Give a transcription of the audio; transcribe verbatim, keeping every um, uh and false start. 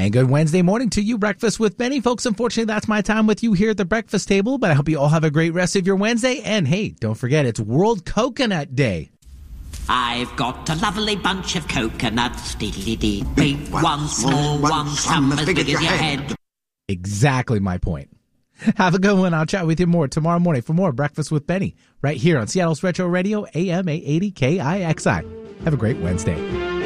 And good Wednesday morning to you, Breakfast with Benny. Folks, unfortunately, that's my time with you here at the breakfast table, but I hope you all have a great rest of your Wednesday. And hey, don't forget, it's World Coconut Day. I've got a lovely bunch of coconuts, dee-dee-dee, big one, small one, some as big as your head. Exactly my point. Have a good one. I'll chat with you more tomorrow morning for more Breakfast with Benny right here on Seattle's Retro Radio, A M eight eighty K I X I. Have a great Wednesday.